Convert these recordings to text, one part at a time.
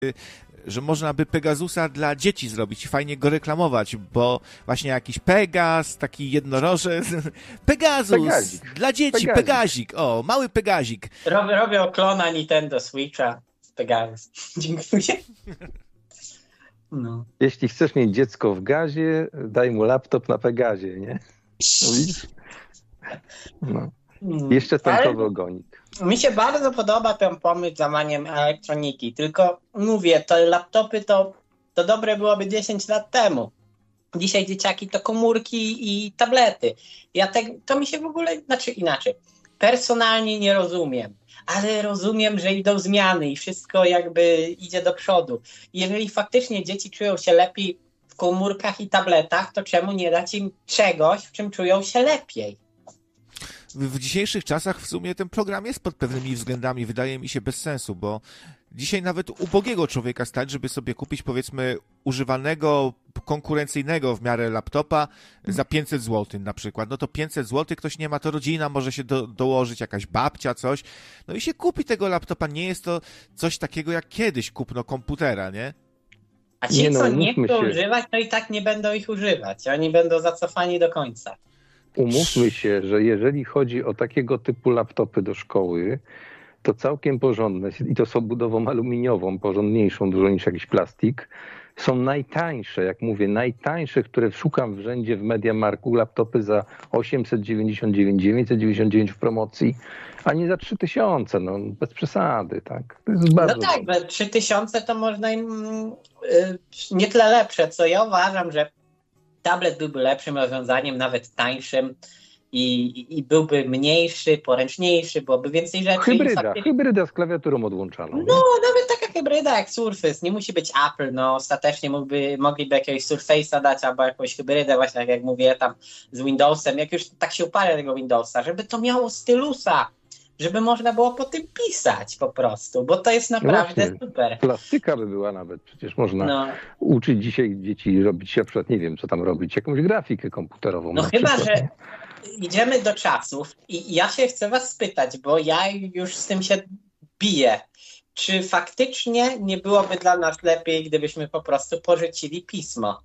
że można by Pegasusa dla dzieci zrobić i fajnie go reklamować, bo właśnie jakiś Pegas, taki jednorożec, Pegasus, Pegazik. dla dzieci, Pegazik, o, mały Pegazik. Robią klona Nintendo Switcha z Pegasus. Dziękuję. No. Jeśli chcesz mieć dziecko w gazie, daj mu laptop na Pegazie, nie? Mówisz? No. Jeszcze tankowy ogonik. Mi się bardzo podoba ten pomysł z zamaniem elektroniki, tylko mówię, te laptopy to dobre byłoby 10 lat temu. Dzisiaj dzieciaki to komórki i tablety. To mi się w ogóle, znaczy inaczej, personalnie nie rozumiem, ale rozumiem, że idą zmiany i wszystko jakby idzie do przodu. Jeżeli faktycznie dzieci czują się lepiej w komórkach i tabletach, to czemu nie dać im czegoś, w czym czują się lepiej? W dzisiejszych czasach w sumie ten program jest pod pewnymi względami, wydaje mi się, bez sensu, bo dzisiaj nawet ubogiego człowieka stać, żeby sobie kupić, powiedzmy, używanego, konkurencyjnego w miarę laptopa za 500 zł na przykład. No to 500 zł ktoś nie ma, to rodzina może się dołożyć, jakaś babcia, coś. No i się kupi tego laptopa. Nie jest to coś takiego jak kiedyś kupno komputera, nie? A ci, co nie chcą używać, to i tak nie będą ich używać. Oni będą zacofani do końca. Umówmy się, że jeżeli chodzi o takiego typu laptopy do szkoły, to całkiem porządne, i to z obudową aluminiową, porządniejszą dużo niż jakiś plastik, są najtańsze, jak mówię, najtańsze, które szukam w rzędzie w MediaMarktu, laptopy za 899, 999 w promocji, a nie za 3000, no bez przesady, tak? To jest bardzo tak, za 3000 to można im nie tyle lepsze, co ja uważam, że tablet byłby lepszym rozwiązaniem, nawet tańszym i byłby mniejszy, poręczniejszy, byłoby więcej rzeczy. Hybryda z klawiaturą odłączaną. No, nawet taka hybryda jak Surface, nie musi być Apple, no ostatecznie mogliby jakiegoś Surface'a dać albo jakąś hybrydę właśnie, tak jak mówię, tam z Windowsem, jak już tak się uparę tego Windowsa, żeby to miało stylusa, żeby można było po tym pisać po prostu, bo to jest naprawdę super. Plastyka by była nawet, przecież można uczyć dzisiaj dzieci robić, na przykład, nie wiem, co tam robić, jakąś grafikę komputerową. No chyba, przykład, że idziemy do czasów i ja się chcę was spytać, bo ja już z tym się biję. Czy faktycznie nie byłoby dla nas lepiej, gdybyśmy po prostu porzucili pismo?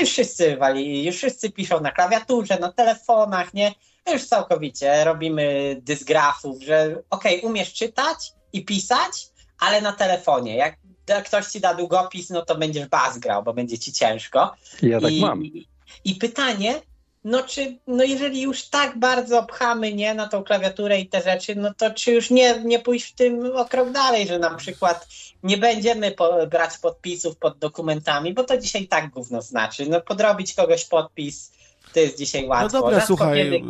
Już wszyscy piszą na klawiaturze, na telefonach, nie? Już całkowicie robimy dysgrafów, że umiesz czytać i pisać, ale na telefonie. Jak ktoś ci da długopis, no to będziesz bas grał, bo będzie ci ciężko. Ja tak mam. I pytanie, jeżeli już tak bardzo pchamy na tą klawiaturę i te rzeczy, no to czy już nie pójść w tym o krok dalej, że na przykład nie będziemy brać podpisów pod dokumentami, bo to dzisiaj tak gówno znaczy. No podrobić kogoś podpis to jest dzisiaj łatwo. No dobra, słuchaj,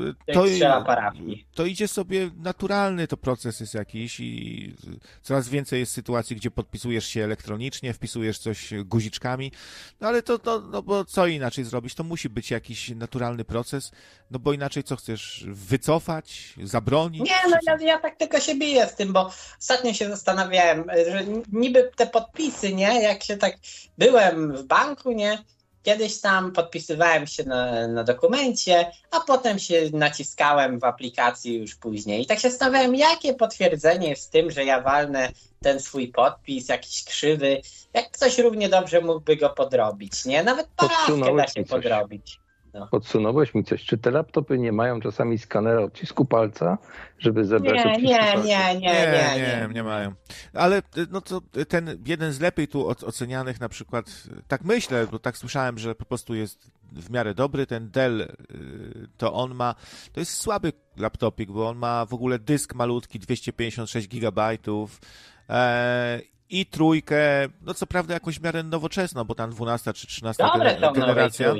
to idzie sobie naturalny, to proces jest jakiś i coraz więcej jest sytuacji, gdzie podpisujesz się elektronicznie, wpisujesz coś guziczkami, no ale bo co inaczej zrobić? To musi być jakiś naturalny proces, no bo inaczej co chcesz? Wycofać? Zabronić? Nie, ja tak tylko się biję z tym, bo ostatnio się zastanawiałem, że niby te podpisy, nie? Jak się tak byłem w banku, nie? Kiedyś tam podpisywałem się na dokumencie, a potem się naciskałem w aplikacji już później. I tak się zastanawiałem, jakie potwierdzenie jest w tym, że ja walnę ten swój podpis, jakiś krzywy, jak ktoś równie dobrze mógłby go podrobić, nie? Nawet parafkę da się podrobić. No. Podsunąłeś mi coś. Czy te laptopy nie mają czasami skanera odcisku palca, żeby zebrać odciski palca? Nie mają. Ale no to ten jeden z lepiej tu ocenianych na przykład, tak myślę, bo tak słyszałem, że po prostu jest w miarę dobry, ten Dell, to jest słaby laptopik, bo on ma w ogóle dysk malutki, 256 gigabajtów, i trójkę, no co prawda jakąś w miarę nowoczesną, bo tam 12 czy 13 generacja.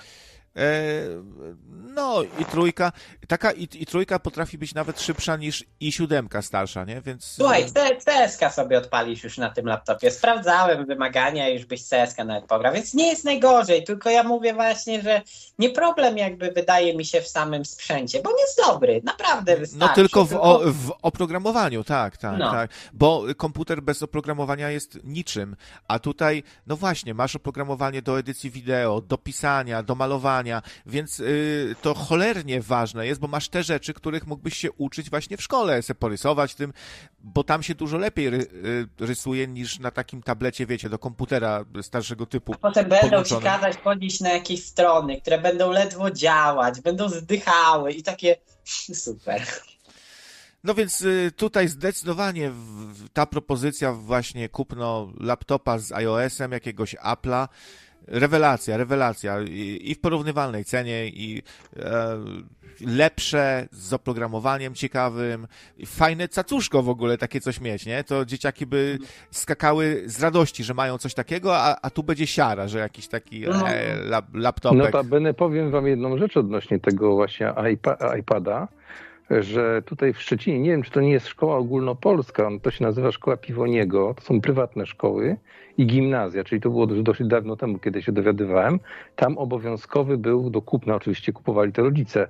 No i trójka, i trójka potrafi być nawet szybsza niż i7 starsza, nie? Więc... Słuchaj, CSK sobie odpalisz już na tym laptopie. Sprawdzałem wymagania i już byś CSK nawet pograł, więc nie jest najgorzej, tylko ja mówię właśnie, że nie problem jakby wydaje mi się w samym sprzęcie, bo on jest dobry, naprawdę wystarczy. No tylko w oprogramowaniu, tak, bo komputer bez oprogramowania jest niczym, a tutaj, no właśnie, masz oprogramowanie do edycji wideo, do pisania, do malowania, programowania, więc to cholernie ważne jest, bo masz te rzeczy, których mógłbyś się uczyć właśnie w szkole, se porysować tym, bo tam się dużo lepiej rysuje niż na takim tablecie, wiecie, do komputera starszego typu. A potem będą podłączone. ci kazać chodzić na jakieś strony, które będą ledwo działać, będą zdychały i takie super. No więc tutaj zdecydowanie ta propozycja właśnie kupno laptopa z iOS-em, jakiegoś Apple'a, rewelacja i w porównywalnej cenie i lepsze, z oprogramowaniem ciekawym, fajne cacuszko w ogóle takie coś mieć, nie? To dzieciaki by skakały z radości, że mają coś takiego, a tu będzie siara, że jakiś taki laptopek. Notabene powiem wam jedną rzecz odnośnie tego właśnie iPada, że tutaj w Szczecinie, nie wiem, czy to nie jest szkoła ogólnopolska, to się nazywa Szkoła Piwoniego, to są prywatne szkoły i gimnazja, czyli to było dosyć dawno temu, kiedy się dowiadywałem. Tam obowiązkowy był do kupna, oczywiście kupowali to rodzice.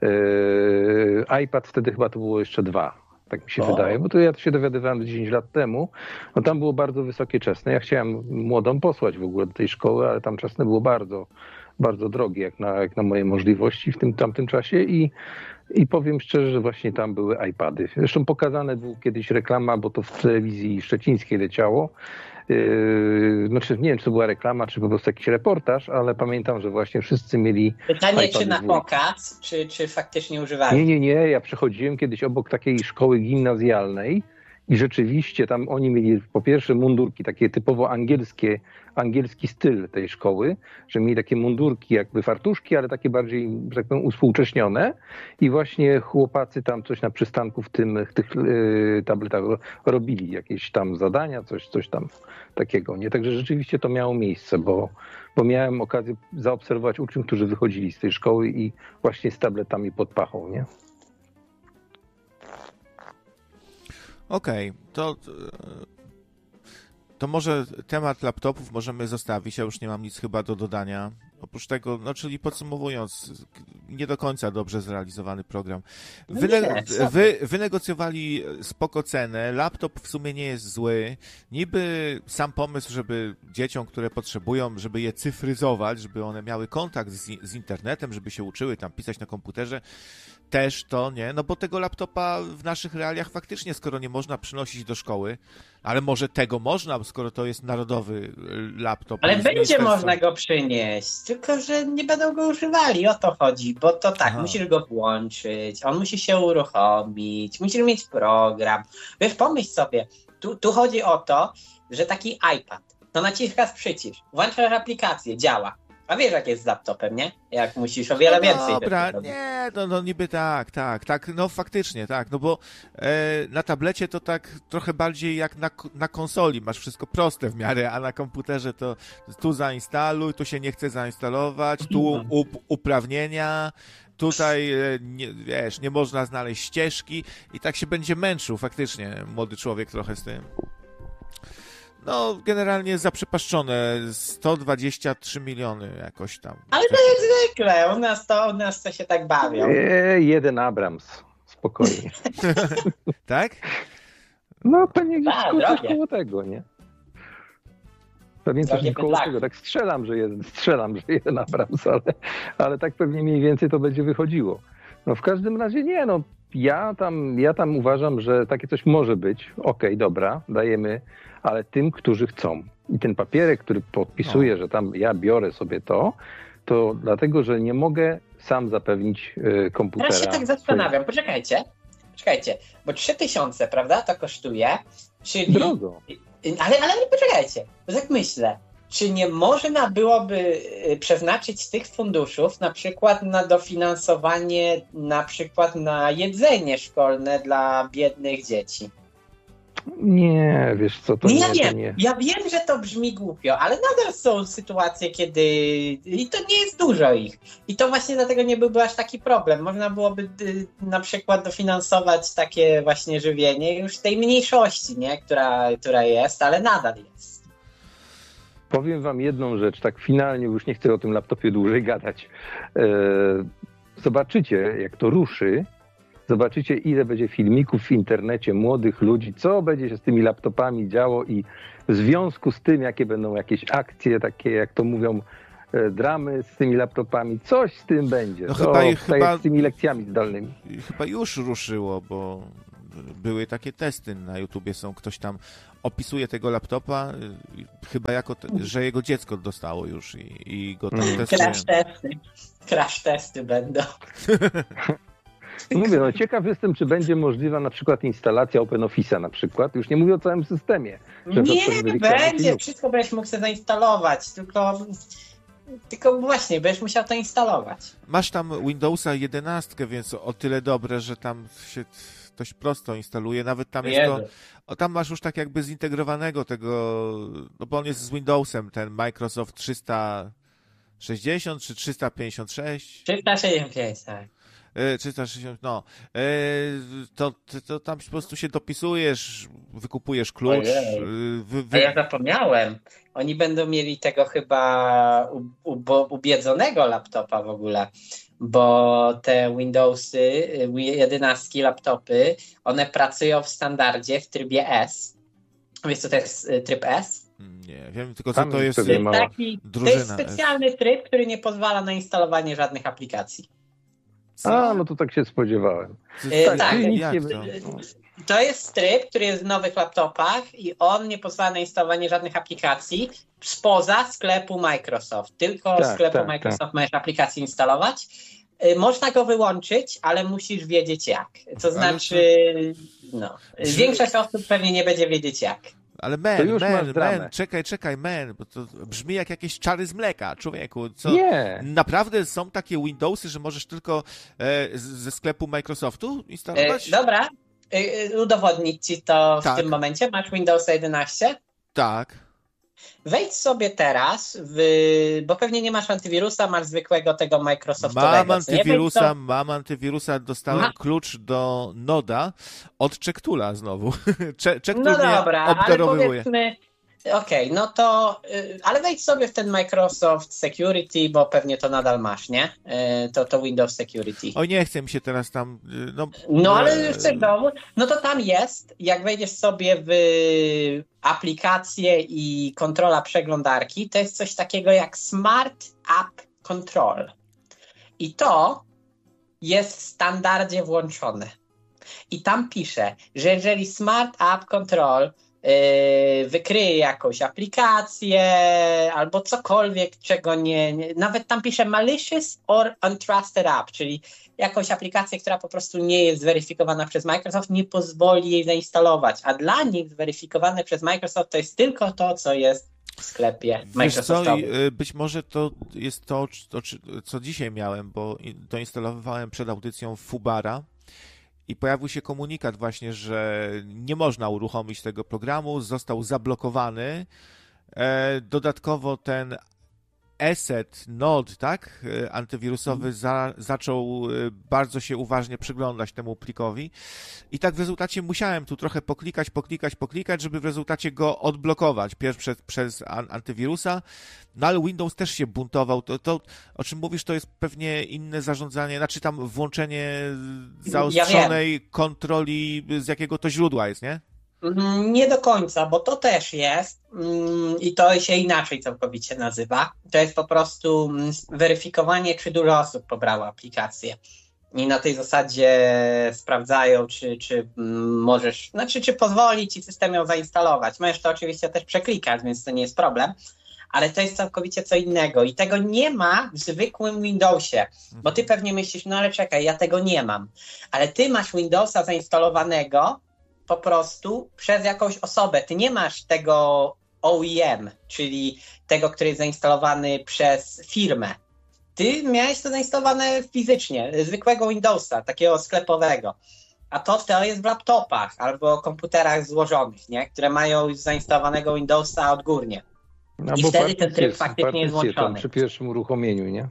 iPad wtedy chyba to było jeszcze 2. Tak mi się wydaje, bo to ja się dowiadywałem 10 lat temu. No tam było bardzo wysokie czesne. Ja chciałem młodą posłać w ogóle do tej szkoły, ale tam czesne było bardzo, bardzo drogie, jak na moje możliwości w tamtym czasie i powiem szczerze, że właśnie tam były iPady. Zresztą pokazane był kiedyś reklama, bo to w telewizji szczecińskiej leciało. Znaczy, nie wiem, czy to była reklama, czy po prostu jakiś reportaż, ale pamiętam, że właśnie wszyscy mieli Pytanie, iPady czy na pokaz, czy faktycznie używali? Nie. Ja przechodziłem kiedyś obok takiej szkoły gimnazjalnej i rzeczywiście tam oni mieli po pierwsze mundurki, takie typowo angielski styl tej szkoły, że mieli takie mundurki jakby fartuszki, ale takie bardziej, że tak powiem, uspółcześnione i właśnie chłopacy tam coś na przystanku w tych tabletach robili, jakieś tam zadania, coś tam takiego, nie? Także rzeczywiście to miało miejsce, bo miałem okazję zaobserwować uczniów, którzy wychodzili z tej szkoły i właśnie z tabletami pod pachą, nie? Okej, to może temat laptopów możemy zostawić, ja już nie mam nic chyba do dodania. Oprócz tego, no czyli podsumowując, nie do końca dobrze zrealizowany program. Wynegocjowali spoko cenę, laptop w sumie nie jest zły. Niby sam pomysł, żeby dzieciom, które potrzebują, żeby je cyfryzować, żeby one miały kontakt z internetem, żeby się uczyły tam pisać na komputerze, też to nie, no bo tego laptopa w naszych realiach faktycznie, skoro nie można przynosić do szkoły, ale może tego można, skoro to jest narodowy laptop. Ale będzie można go przynieść, tylko że nie będą go używali, o to chodzi, bo to tak, musisz go włączyć, on musi się uruchomić, musisz mieć program. Wiesz, pomyśl sobie, tu chodzi o to, że taki iPad, to naciskasz przycisk, włączasz aplikację, działa. A wiesz, jak jest z laptopem, nie? Jak musisz o wiele więcej. Dobra, nie, no niby tak, no faktycznie, tak, no bo na tablecie to tak trochę bardziej jak na konsoli, masz wszystko proste w miarę, a na komputerze to tu zainstaluj, tu się nie chce zainstalować, tu uprawnienia, tutaj, nie można znaleźć ścieżki i tak się będzie męczył faktycznie młody człowiek trochę z tym. No, generalnie zaprzepaszczone 123 miliony jakoś tam. Ale to jak zwykle, u nas to się tak bawią. Jeden Abrams, spokojnie. Tak? No pewnie coś koło tego, nie? Pewnie coś koło tego. Tak strzelam, że jeden Abrams, ale tak pewnie mniej więcej to będzie wychodziło. No w każdym razie nie, no ja tam uważam, że takie coś może być. Okej, dobra, dajemy, ale tym, którzy chcą. I ten papierek, który podpisuje, że tam ja biorę sobie to dlatego, że nie mogę sam zapewnić komputera. Ja się tak zastanawiam, poczekajcie, bo 3000, prawda, to kosztuje, czyli... Drogo. Ale nie poczekajcie, bo tak myślę, czy nie można byłoby przeznaczyć z tych funduszów na przykład na dofinansowanie, na przykład na jedzenie szkolne dla biednych dzieci? Nie, wiesz co, to nie. Ja wiem, że to brzmi głupio, ale nadal są sytuacje, kiedy... I to nie jest dużo ich. I to właśnie dlatego nie byłby aż taki problem. Można byłoby na przykład dofinansować takie właśnie żywienie już tej mniejszości, nie? Która jest, ale nadal jest. Powiem wam jedną rzecz, tak finalnie, już nie chcę o tym laptopie dłużej gadać. Zobaczycie, jak to ruszy, zobaczycie, ile będzie filmików w internecie młodych ludzi, co będzie się z tymi laptopami działo i w związku z tym, jakie będą jakieś akcje, takie jak to mówią, dramy z tymi laptopami. Coś z tym będzie. No to chyba jak z tymi lekcjami zdalnymi. Chyba już ruszyło, bo były takie testy na YouTubie, ktoś tam opisuje tego laptopa, chyba że jego dziecko dostało już i go tam testuje. Crash testy będą. Mówię, ciekaw jestem, czy będzie możliwa na przykład instalacja OpenOffice'a na przykład. Już nie mówię o całym systemie. Nie będzie. Wszystko będziesz mógł sobie zainstalować, tylko właśnie, będziesz musiał to instalować. Masz tam Windowsa 11, więc o tyle dobre, że tam się dość prosto instaluje. Nawet tam jest tam masz już tak jakby zintegrowanego tego, no bo on jest z Windowsem, ten Microsoft 360 czy 356? 365, tak. 360, no. To tam po prostu się dopisujesz, wykupujesz klucz. A ja zapomniałem. Oni będą mieli tego chyba ubiedzonego laptopa w ogóle, bo te Windowsy, 11 laptopy, one pracują w standardzie w trybie S. Wiesz, co to jest tryb S? Nie wiem, tylko co to jest to jest specjalny tryb, który nie pozwala na instalowanie żadnych aplikacji. No to tak się spodziewałem. To jest tryb, który jest w nowych laptopach i on nie pozwala na instalowanie żadnych aplikacji spoza sklepu Microsoft. Tylko sklepu Microsoft możesz aplikację instalować. Można go wyłączyć, ale musisz wiedzieć jak. To znaczy, większość osób pewnie nie będzie wiedzieć jak. Ale czekaj, bo to brzmi jak jakieś czary z mleka, człowieku. Nie. Naprawdę są takie Windowsy, że możesz tylko ze sklepu Microsoftu instalować? Dobra, udowodnić ci to w tym momencie. Masz Windowsa 11? Tak. Wejdź sobie teraz, bo pewnie nie masz antywirusa, masz zwykłego tego Microsoftowego. Mam antywirusa, dostałem klucz do Noda od Czecktoola znowu. Czektool mnie obdarowywuje. Okej, no to, ale wejdź sobie w ten Microsoft Security, bo pewnie to nadal masz, nie? To Windows Security. Oj, nie chcę mi się teraz tam... ale chcę dowód. No to tam jest, jak wejdziesz sobie w aplikację i kontrola przeglądarki, to jest coś takiego jak Smart App Control. I to jest w standardzie włączone. I tam pisze, że jeżeli Smart App Control wykryje jakąś aplikację albo cokolwiek, czego nawet tam pisze malicious or untrusted app, czyli jakąś aplikację, która po prostu nie jest zweryfikowana przez Microsoft, nie pozwoli jej zainstalować, a dla nich zweryfikowane przez Microsoft to jest tylko to, co jest w sklepie Microsoftowym. Być może to jest to, co dzisiaj miałem, bo doinstalowałem przed audycją Fubara. I pojawił się komunikat właśnie, że nie można uruchomić tego programu, został zablokowany. Dodatkowo ten ESET Node, tak, antywirusowy zaczął bardzo się uważnie przyglądać temu plikowi i tak w rezultacie musiałem tu trochę poklikać, żeby w rezultacie go odblokować. Pierw przez antywirusa, no ale Windows też się buntował. To o czym mówisz, to jest pewnie inne zarządzanie, znaczy tam włączenie zaostrzonej kontroli, z jakiego to źródła jest, nie? Nie do końca, bo to też jest i to się inaczej całkowicie nazywa. To jest po prostu weryfikowanie, czy dużo osób pobrało aplikację. I na tej zasadzie sprawdzają, czy możesz, czy pozwoli ci system ją zainstalować. Możesz to oczywiście też przeklikać, więc to nie jest problem. Ale to jest całkowicie co innego i tego nie ma w zwykłym Windowsie, bo ty pewnie myślisz, no ale czekaj, ja tego nie mam. Ale ty masz Windowsa zainstalowanego po prostu przez jakąś osobę. Ty nie masz tego OEM, czyli tego, który jest zainstalowany przez firmę. Ty miałeś to zainstalowane fizycznie, zwykłego Windowsa, takiego sklepowego. A to jest w laptopach albo komputerach złożonych, nie? Które mają już zainstalowanego Windowsa odgórnie. No, i wtedy ten tryb faktycznie jest włączony. Przy pierwszym uruchomieniu, nie?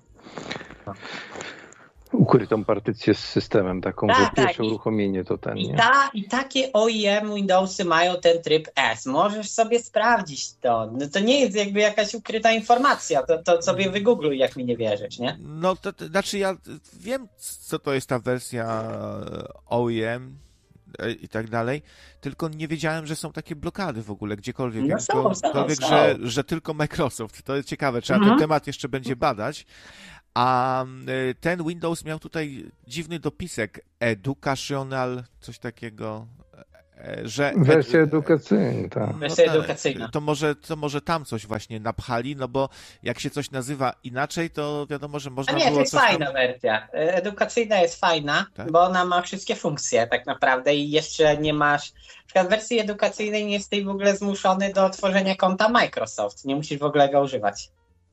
Ukrytą partycję z systemem, taką, że pierwsze uruchomienie to ten, nie? I takie OEM Windowsy mają ten tryb S. Możesz sobie sprawdzić to. No to nie jest jakby jakaś ukryta informacja. To sobie wygoogluj, jak mi nie wierzysz, nie? No to znaczy ja wiem, co to jest ta wersja OEM. i tak dalej, tylko nie wiedziałem, że są takie blokady w ogóle gdziekolwiek, No są. że tylko Microsoft. To jest ciekawe, trzeba ten temat jeszcze będzie badać. A ten Windows miał tutaj dziwny dopisek, educational, coś takiego, że... Wersja edukacyjna, tak. Wersja edukacyjna. To może tam coś właśnie napchali, no bo jak się coś nazywa inaczej, to wiadomo, że można A nie, było to jest coś tam... fajna wersja. Edukacyjna jest fajna, Tak? bo ona ma wszystkie funkcje tak naprawdę i jeszcze nie masz... Na przykład w wersji edukacyjnej nie jesteś w ogóle zmuszony do tworzenia konta Microsoft. Nie musisz w ogóle go używać.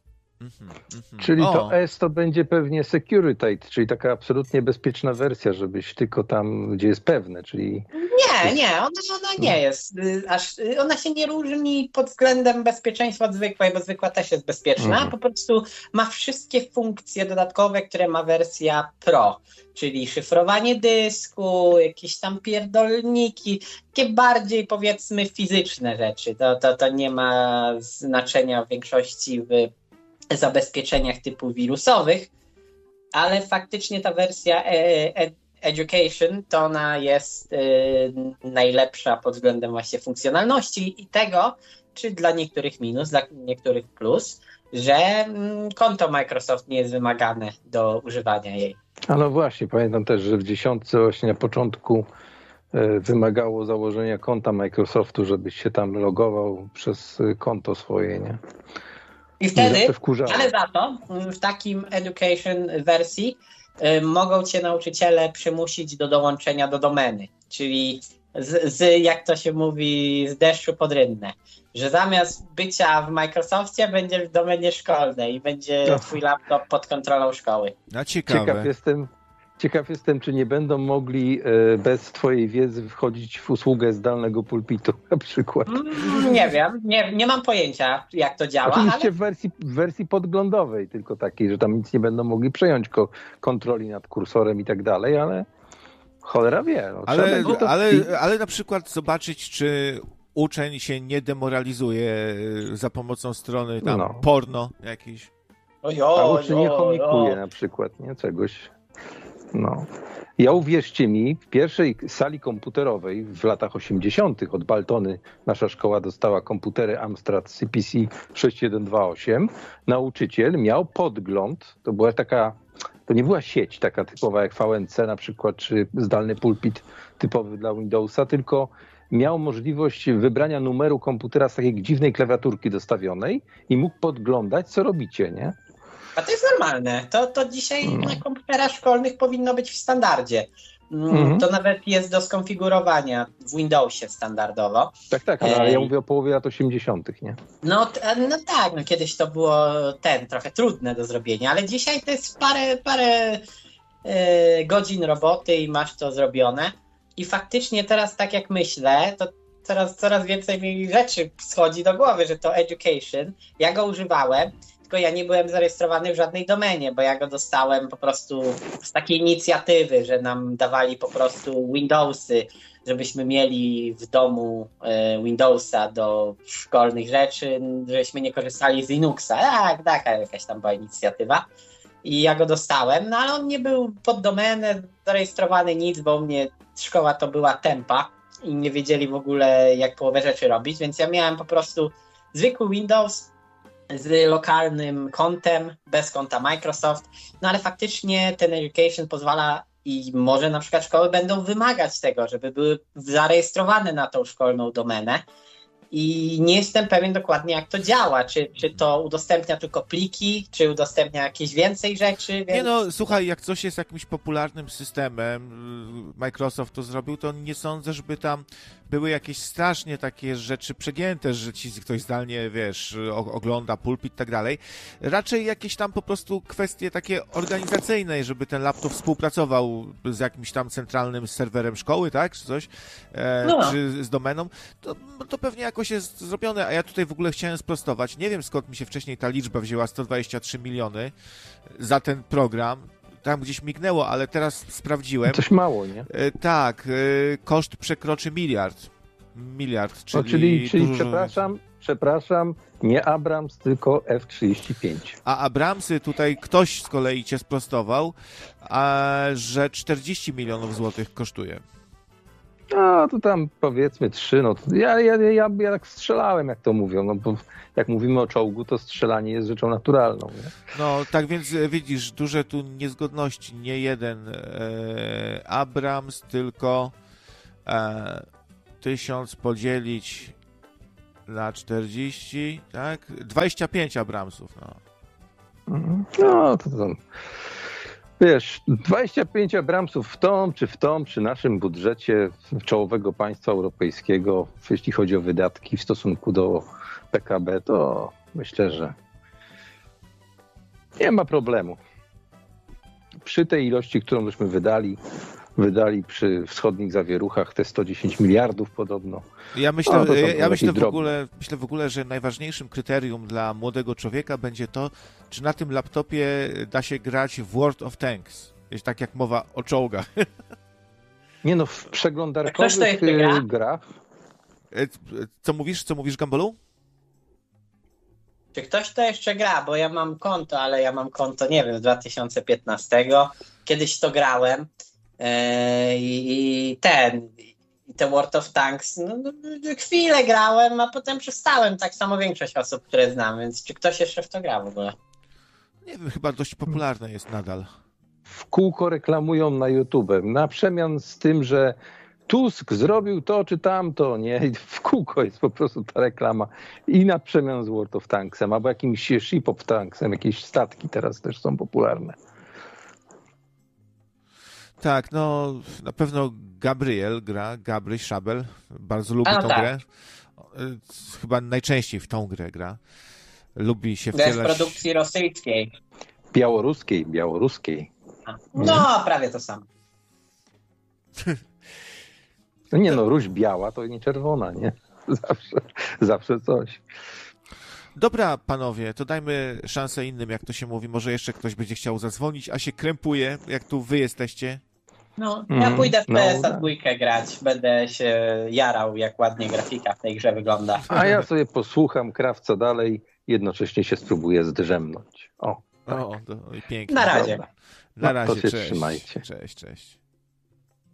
Czyli to S to będzie pewnie security, czyli taka absolutnie bezpieczna wersja, żebyś tylko tam, gdzie jest pewne, czyli... Nie, ona nie jest. Ona się nie różni pod względem bezpieczeństwa od zwykłej, bo zwykła też jest bezpieczna. Po prostu ma wszystkie funkcje dodatkowe, które ma wersja Pro, czyli szyfrowanie dysku, jakieś tam pierdolniki, takie bardziej powiedzmy fizyczne rzeczy. To nie ma znaczenia w większości w zabezpieczeniach typu wirusowych, ale faktycznie ta wersja Education to ona jest najlepsza pod względem właśnie funkcjonalności i tego, czy dla niektórych minus, dla niektórych plus, że konto Microsoft nie jest wymagane do używania jej. A no właśnie, pamiętam też, że w 10 właśnie na początku wymagało założenia konta Microsoftu, żebyś się tam logował przez konto swoje, nie? I wtedy, ale za to w takim education wersji mogą cię nauczyciele przymusić do dołączenia do domeny, czyli jak to się mówi, z deszczu pod rynnę, że zamiast bycia w Microsoftie będziesz w domenie szkolnej i będzie twój laptop pod kontrolą szkoły. No ciekawe. Ciekaw jestem, czy nie będą mogli bez twojej wiedzy wchodzić w usługę zdalnego pulpitu na przykład. Nie wiem, nie mam pojęcia, jak to działa. Oczywiście ale... w wersji podglądowej, tylko takiej, że tam nic nie będą mogli przejąć kontroli nad kursorem i tak dalej, ale cholera wie. No, ale na przykład zobaczyć, czy uczeń się nie demoralizuje za pomocą strony tam porno jakiejś. A uczeń nie chomikuje na przykład, nie? Czegoś. No. Ja uwierzcie mi, w pierwszej sali komputerowej w latach 80. od Baltony nasza szkoła dostała komputery Amstrad CPC 6128. Nauczyciel miał podgląd, to nie była sieć taka typowa jak VNC na przykład, czy zdalny pulpit typowy dla Windowsa, tylko miał możliwość wybrania numeru komputera z takiej dziwnej klawiaturki dostawionej i mógł podglądać, co robicie, nie? A to jest normalne. To dzisiaj na komputerach szkolnych powinno być w standardzie. To nawet jest do skonfigurowania w Windowsie standardowo. Tak, ale ja mówię o połowie lat 80., nie? No tak, kiedyś to było trochę trudne do zrobienia, ale dzisiaj to jest parę godzin roboty i masz to zrobione. I faktycznie teraz tak jak myślę, to coraz więcej mi rzeczy schodzi do głowy, że to education, ja go używałem, tylko ja nie byłem zarejestrowany w żadnej domenie, bo ja go dostałem po prostu z takiej inicjatywy, że nam dawali po prostu Windowsy, żebyśmy mieli w domu Windowsa do szkolnych rzeczy, żebyśmy nie korzystali z Linuxa. Taka jakaś tam była inicjatywa. I ja go dostałem, no ale on nie był pod domenę zarejestrowany nic, bo u mnie szkoła to była tempa i nie wiedzieli w ogóle jak połowę rzeczy robić, więc ja miałem po prostu zwykły Windows z lokalnym kontem, bez konta Microsoft, no ale faktycznie ten education pozwala i może na przykład szkoły będą wymagać tego, żeby były zarejestrowane na tą szkolną domenę i nie jestem pewien dokładnie jak to działa, czy to udostępnia tylko pliki, czy udostępnia jakieś więcej rzeczy. Więc... Nie no, słuchaj, jak coś jest jakimś popularnym systemem, Microsoft to zrobił, to nie sądzę, żeby tam były jakieś strasznie takie rzeczy przegięte, że ci ktoś zdalnie, wiesz, ogląda pulpit i tak dalej. Raczej jakieś tam po prostu kwestie takie organizacyjne, żeby ten laptop współpracował z jakimś tam centralnym serwerem szkoły, tak, czy coś, czy z domeną, to pewnie jakoś jest zrobione, a ja tutaj w ogóle chciałem sprostować. Nie wiem, skąd mi się wcześniej ta liczba wzięła, 123 miliony za ten program. Tam gdzieś mignęło, ale teraz sprawdziłem. Coś mało, nie? Tak, koszt przekroczy miliard. Czyli przepraszam, nie Abrams, tylko F-35. A Abramsy tutaj ktoś z kolei cię sprostował, że 40 milionów złotych kosztuje. No to tam powiedzmy 3, no to ja tak strzelałem, jak to mówią, no bo jak mówimy o czołgu, to strzelanie jest rzeczą naturalną. Nie? No tak więc widzisz, duże tu niezgodności, nie jeden Abrams, tylko 1000 podzielić na 40, tak? 25 Abramsów, no. No to tam... Wiesz, 25 Abramsów w tom, przy naszym budżecie czołowego państwa europejskiego, jeśli chodzi o wydatki w stosunku do PKB, to myślę, że nie ma problemu. Przy tej ilości, którą żeśmy wydali przy wschodnich zawieruchach te 110 miliardów podobno. Ja myślę w ogóle, że najważniejszym kryterium dla młodego człowieka będzie to, czy na tym laptopie da się grać w World of Tanks. Jest tak jak mowa o czołgach. Nie no, w przeglądarkowych grach. Co mówisz, Gambolu? Czy ktoś to jeszcze gra? Bo ja mam konto, ale ja mam konto, nie wiem, z 2015. Kiedyś to grałem. I te World of Tanks, no, chwilę grałem, a potem przestałem, tak samo większość osób, które znam, więc czy ktoś jeszcze w to gra w ogóle? Nie wiem, chyba dość popularne jest nadal. W kółko reklamują na YouTube, na przemian z tym, że Tusk zrobił to czy tamto, nie? I w kółko jest po prostu ta reklama i na przemian z World of Tanksem, albo jakimś Ship of Tanksem, jakieś statki teraz też są popularne. Tak, no na pewno Gabryś Szabel, bardzo lubi tą grę. Chyba najczęściej w tą grę gra. Lubi się wcielać... Bez produkcji rosyjskiej. Białoruskiej. No, prawie to samo. No nie no, róż biała to nie czerwona, nie? Zawsze coś. Dobra, panowie, to dajmy szansę innym, jak to się mówi. Może jeszcze ktoś będzie chciał zadzwonić, a się krępuje, jak tu wy jesteście. No, ja pójdę w PS2 grać, będę się jarał, jak ładnie grafika w tej grze wygląda. A ja sobie posłucham Krawca dalej, jednocześnie się spróbuję zdrzemnąć. O, pięknie. Na razie. Na razie, to się cześć. Trzymajcie. Cześć.